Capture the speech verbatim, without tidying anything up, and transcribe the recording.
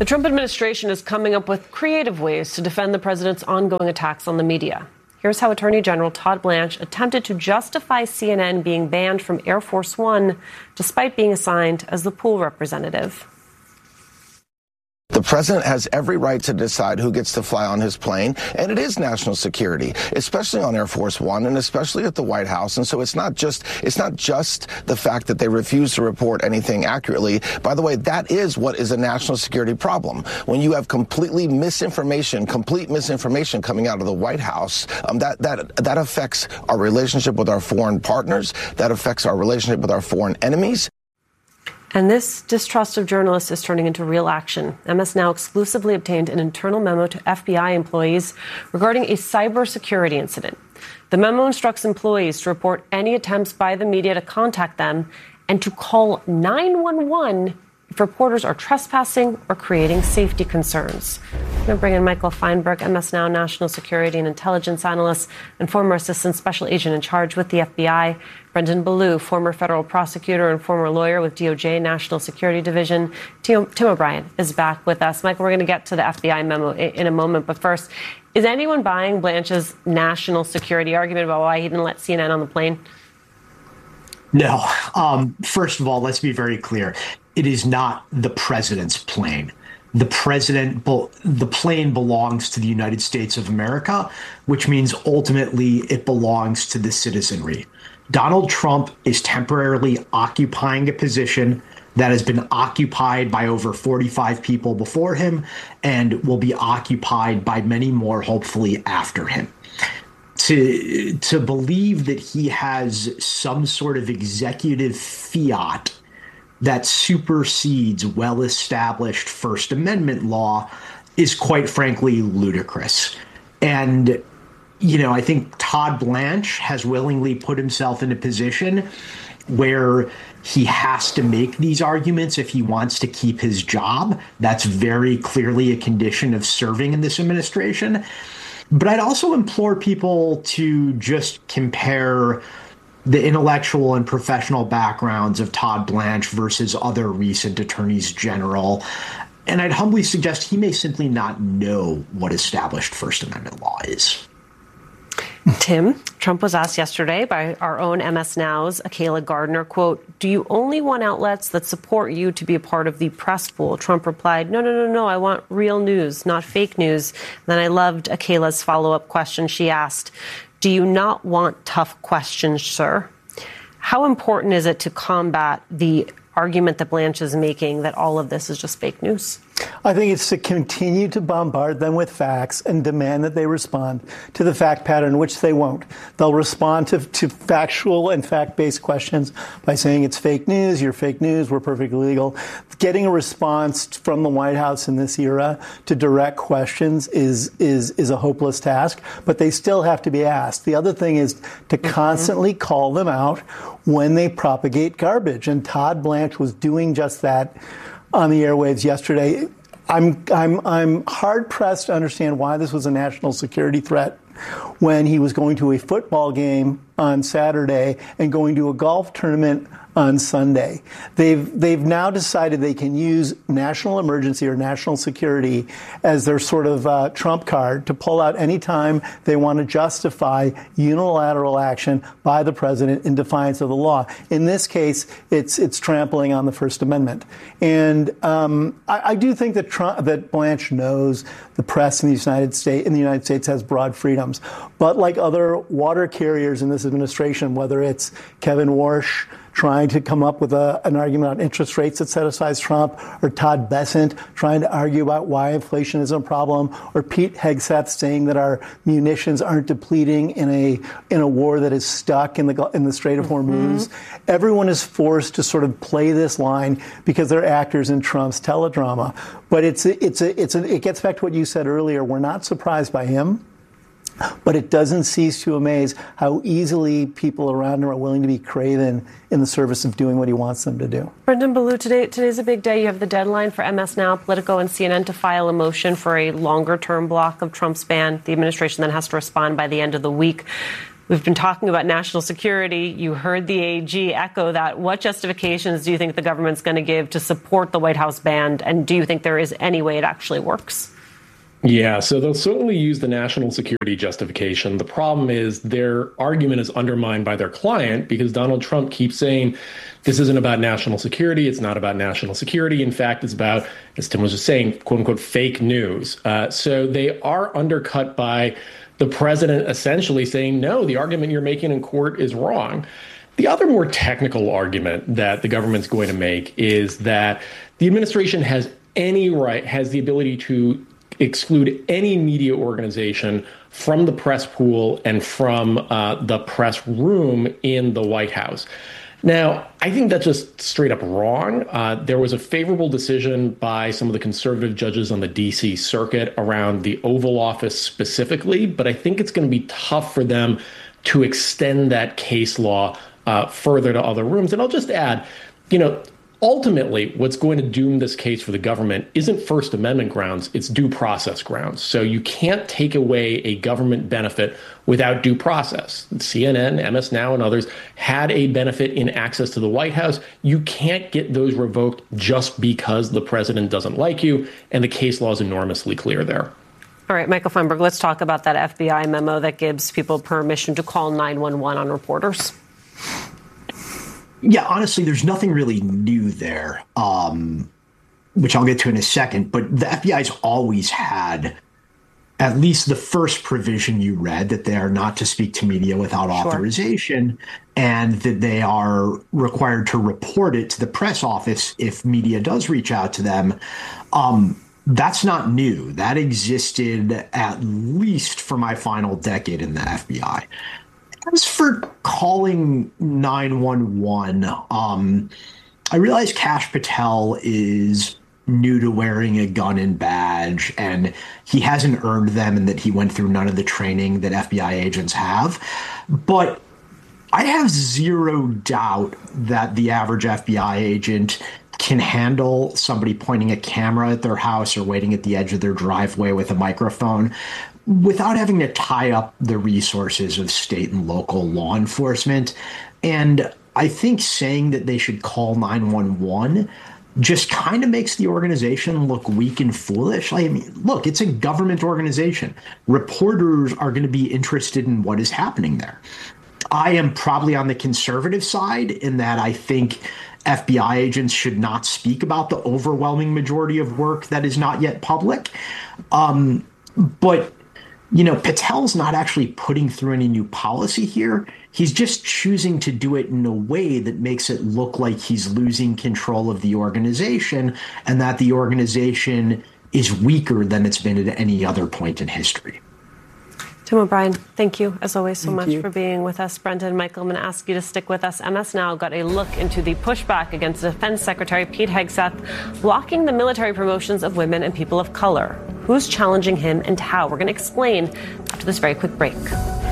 The Trump administration is coming up with creative ways to defend the president's ongoing attacks on the media. Here's how Attorney General Todd Blanche attempted to justify C N N being banned from Air Force One, despite being assigned as the pool representative. The president has every right to decide who gets to fly on his plane, and it is national security, especially on Air Force One and especially at the White House. And so it's not just it's not just the fact that they refuse to report anything accurately. By the way, that is what is a national security problem. When you have completely misinformation, complete misinformation coming out of the White House, um, that that that affects our relationship with our foreign partners. That affects our relationship with our foreign enemies. And this distrust of journalists is turning into real action. M S Now exclusively obtained an internal memo to F B I employees regarding a cybersecurity incident. The memo instructs employees to report any attempts by the media to contact them and to call nine one one if reporters are trespassing or creating safety concerns. I'm going to bring in Michael Feinberg, M S Now national security and intelligence analyst and former assistant special agent in charge with the F B I. Brendan Ballou, former federal prosecutor and former lawyer with D O J National Security Division. Tim, Tim O'Brien is back with us. Michael, we're going to get to the F B I memo in, in a moment. But first, is anyone buying Blanche's national security argument about why he didn't let C N N on the plane? No. Um, first of all, let's be very clear. It is not the president's plane. The president, the plane belongs to the United States of America, which means ultimately it belongs to the citizenry. Donald Trump is temporarily occupying a position that has been occupied by over forty-five people before him and will be occupied by many more, hopefully, after him. To, to believe that he has some sort of executive fiat that supersedes well-established First Amendment law is, quite frankly, ludicrous. And, you know, I think Todd Blanche has willingly put himself in a position where he has to make these arguments if he wants to keep his job. That's very clearly a condition of serving in this administration. But I'd also implore people to just compare the intellectual and professional backgrounds of Todd Blanche versus other recent attorneys general. And I'd humbly suggest he may simply not know what established First Amendment law is. Tim, Trump was asked yesterday by our own M S Now's Akayla Gardner, quote, "Do you only want outlets that support you to be a part of the press pool?" Trump replied, no, no, no, no, I want real news, not fake news. And then I loved Akayla's follow-up question. She asked, do you not want tough questions, sir? How important is it to combat the argument that Blanche is making that all of this is just fake news? I think it's to continue to bombard them with facts and demand that they respond to the fact pattern, which they won't. They'll respond to, to factual and fact-based questions by saying it's fake news, you're fake news, we're perfectly legal. Getting a response from the White House in this era to direct questions is is is a hopeless task, but they still have to be asked. The other thing is to mm-hmm. constantly call them out when they propagate garbage, and Todd Blanche was doing just that on the airwaves yesterday. I'm I'm I'm hard pressed to understand why this was a national security threat when he was going to a football game on Saturday and going to a golf tournament on Sunday. They've they've now decided they can use national emergency or national security as their sort of uh, trump card to pull out any time they want to justify unilateral action by the president in defiance of the law. In this case, it's it's trampling on the First Amendment. And um, I, I do think that Trump, that Blanche knows the press in the United States in the United States has broad freedoms, but like other water carriers in this administration, whether it's Kevin Warsh trying to come up with a, an argument on interest rates that satisfies Trump, or Todd Bessent trying to argue about why inflation is a problem, or Pete Hegseth saying that our munitions aren't depleting in a in a war that is stuck in the in the Strait of Hormuz. Mm-hmm. Everyone is forced to sort of play this line because they're actors in Trump's teledrama. But it's a, it's a, it's a, it gets back to what you said earlier. We're not surprised by him. But it doesn't cease to amaze how easily people around him are willing to be craven in the service of doing what he wants them to do. Brendan Ballou, today today's a big day. You have the deadline for M S Now, Politico, and C N N to file a motion for a longer-term block of Trump's ban. The administration then has to respond by the end of the week. We've been talking about national security. You heard the A G echo that. What justifications do you think the government's going to give to support the White House ban? And do you think there is any way it actually works? Yeah, so they'll certainly use the national security justification. The problem is their argument is undermined by their client because Donald Trump keeps saying this isn't about national security. It's not about national security. In fact, it's about, as Tim was just saying, quote unquote, fake news. Uh, so they are undercut by the president essentially saying, no, the argument you're making in court is wrong. The other more technical argument that the government's going to make is that the administration has any right, has the ability to exclude any media organization from the press pool and from uh, the press room in the White House. Now, I think that's just straight up wrong. Uh, there was a favorable decision by some of the conservative judges on the D C circuit around the Oval Office specifically, but I think it's going to be tough for them to extend that case law uh, further to other rooms. And I'll just add, you know, ultimately, what's going to doom this case for the government isn't First Amendment grounds, it's due process grounds. So you can't take away a government benefit without due process. C N N, M S Now, and others had a benefit in access to the White House. You can't get those revoked just because the president doesn't like you, and the case law is enormously clear there. All right, Michael Feinberg, let's talk about that F B I memo that gives people permission to call nine one one on reporters. Yeah, honestly, there's nothing really new there, um, which I'll get to in a second. But the F B I's always had at least the first provision you read, that they are not to speak to media without sure. authorization, and that they are required to report it to the press office if media does reach out to them. Um, that's not new. That existed at least for my final decade in the F B I. As for calling nine one one, um, I realize Kash Patel is new to wearing a gun and badge, and he hasn't earned them, and that he went through none of the training that F B I agents have. But I have zero doubt that the average F B I agent can handle somebody pointing a camera at their house or waiting at the edge of their driveway with a microphone without having to tie up the resources of state and local law enforcement. And I think saying that they should call nine one one just kind of makes the organization look weak and foolish. I mean, look, it's a government organization. Reporters are going to be interested in what is happening there. I am probably on the conservative side in that I think F B I agents should not speak about the overwhelming majority of work that is not yet public. Um, but You know, Patel's not actually putting through any new policy here. He's just choosing to do it in a way that makes it look like he's losing control of the organization and that the organization is weaker than it's been at any other point in history. Tim O'Brien, thank you, as always, so thank much you. for being with us. Brendan, Michael, I'm going to ask you to stick with us. M S Now got a look into the pushback against Defense Secretary Pete Hegseth blocking the military promotions of women and people of color. Who's challenging him and how? We're going to explain after this very quick break.